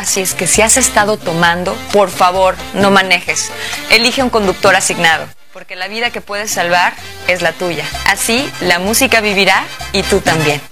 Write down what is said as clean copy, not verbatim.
Así es que si has estado tomando, por favor, no manejes. Elige un conductor asignado, porque la vida que puedes salvar es la tuya. Así, la música vivirá y tú también.